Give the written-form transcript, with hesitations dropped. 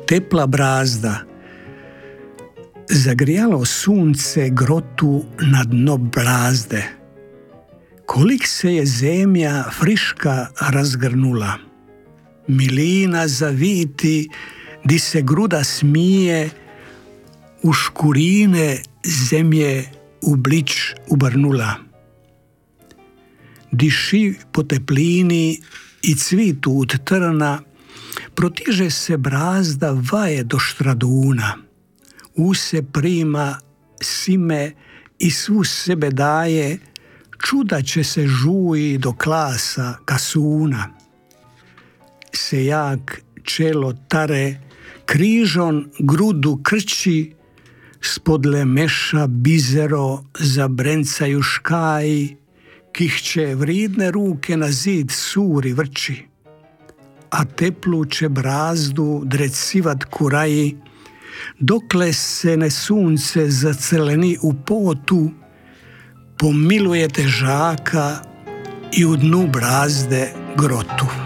tepla brazda. Zagrijalo sunce grotu na dno brazde. Kolik se je zemlja friška razgrnula. Milina zaviti, di se gruda smije, u škurine zemlje u blič ubrnula. Diši po teplini i cvitu od trna, protiže se brazda vaje do štraduna. Use prima sime i svu sebe daje, čuda će se žuji do klasa kasuna. Sejak čelo tare, križon grudu krči, spodle meša bizero zabrencaju škaji, kihće vridne ruke na zid suri vrči, a teplu će brazdu drecivat kuraji, dokle se ne sunce zaceleni u potu, pomiluje težaka i u dnu brazde grotu.